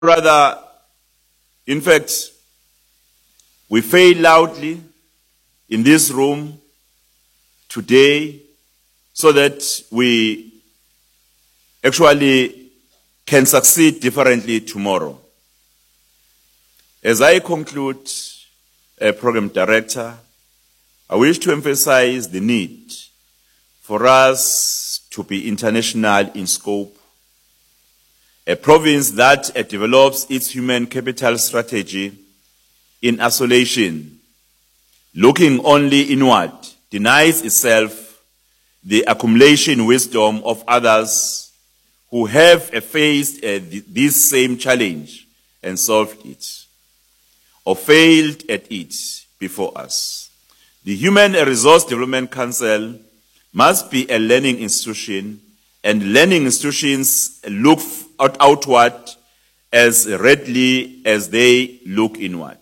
Rather, in fact, we fail loudly in this room today so that we actually can succeed differently tomorrow. As I conclude, Program Director, I wish to emphasize the need for us to be international in scope. A province that develops its human capital strategy in isolation, looking only inward, denies itself the accumulation wisdom of others who have faced this same challenge and solved it, or failed at it before us. The Human Resource Development Council must be a learning institution, and learning institutions look outward as readily as they look inward.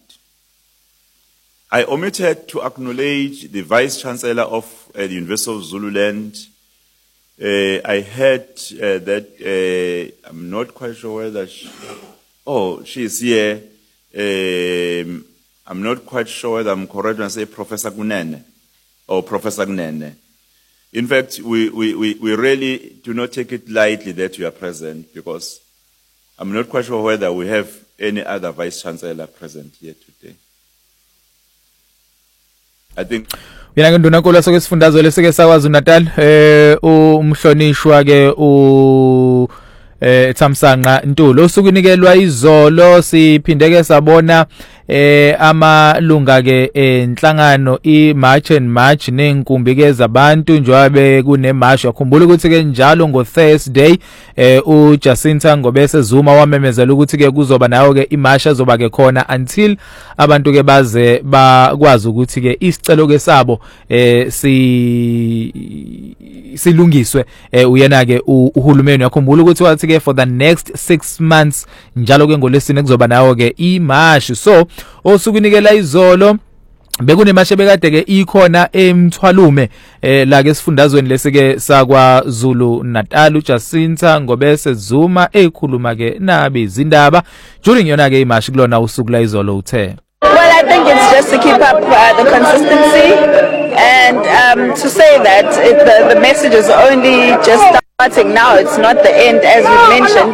I omitted to acknowledge the Vice-Chancellor of the University of Zululand. I heard that I'm not quite sure whether she's here. I'm not quite sure whether I'm correct when I say Professor Gunene or Professor Gunene. In fact, we really do not take it lightly that you are present, because I'm not quite sure whether we have any other Vice-Chancellor present here today. I think Yena nginduna nkulu sokwesifundazwe lesike sakwaZulu Natal umhlonishwa ke Thamsanqa Ntuli osukunikelwa izolo siphinde ke sabona amalunga ke enhlangano iMarch and March nenkumbi ke zabantu njengoba kune march. Akhumbula ukuthi ke njalo ngo Thursday uJacinta Ngobese Zuma wamemezela ukuthi ke kuzoba nayo ke imarch azoba ke khona until abantu ke baze bakwazi ukuthi ke isicelo ke sabo silungiswe. Uyena ke uhulumeni yakhumbula ukuthi wathi ke for the next 6 months njalo ke ngolesine kuzoba nayo ke imarch. So osukunikela izolo bekunemashe bekade ke ikhona eMthwalume la ke sifundazweni lesike sakwaZulu Natal. uJacinta Ngobese Zuma ekhuluma ke nabe izindaba during yona ke imarch kulona usuku la izolo uthe, well, I think it's just to keep up the consistency and to say that the message is only just starting now. It's not the end, as we mentioned.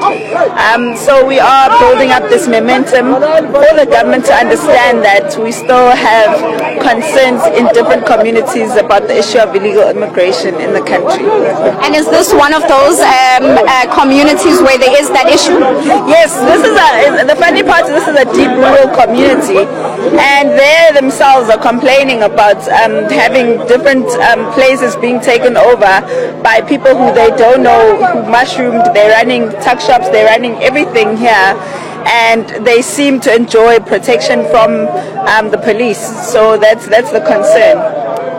So we are building up this momentum for the government to understand that we still have concerns in different communities about the issue of illegal immigration in the country. And is this one of those communities where there is that issue? Yes, this is the funny part. This is a deep rural community, and they themselves are complaining about having different places being taken over by people who they don't know, who mushroomed. They're running tuck shops, they're running everything here, and they seem to enjoy protection from the police. So that's the concern.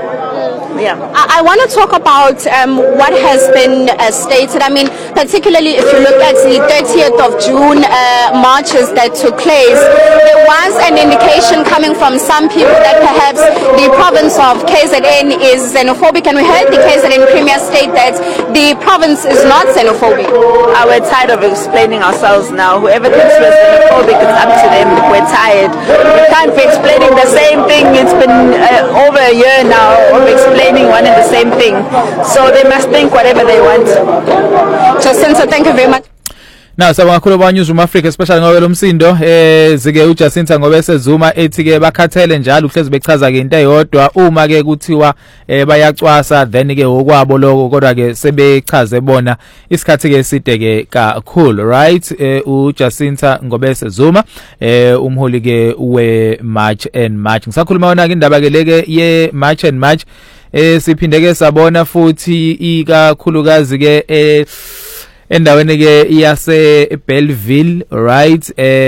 Yeah. I want to talk about what has been stated. I mean, particularly if you look at the 30th of June marches that took place, there was an indication coming from some people that perhaps the province of KZN is xenophobic, and we heard the KZN Premier state that the province is not xenophobic. We're tired of explaining ourselves now. Whoever thinks we're xenophobic, it's up to them. We're tired. We can't be explaining the same thing. It's been over a year now of explaining one and the same thing, so they must think whatever they want. Jacinta, thank you very much. Now sabangakhulu ba Newsroom Africa especially ngoba lomsindo zike uJacinta Ngobese Zuma ethi ke bakhathele njalo uhlezi bechaza ke into eyodwa uma ke kuthiwa bayacwasa then ke okwabo lokho kodwa ke sebechaze bona isikhathi ke side ke kakhulu, right? uJacinta Ngobese Zuma umholi ke we March and March. Ngisakhuluma wona ke indaba ke leke ye March and March siphinde ke sabona futhi ikakhulukazi ke endaweni ke yase Bellville, right?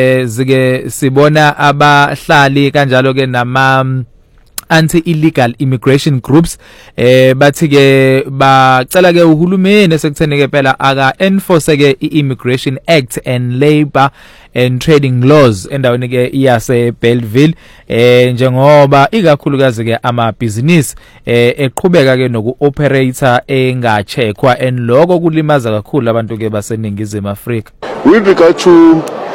Zike sibona abahlali kanjalo ke nama anti-illegal immigration groups bathi ke bacela ke uhulumeni sekuthene ke phela aka enforce ke i-Immigration Act and Labor and Trading Laws endaweni ke yase Bellville njengoba ikakhulukazi ke amabhizinisi eqhubeka ke noku-operator engacheckwa and lokho kulimaza kakhulu abantu ke baseningizimu Afrika. With regard to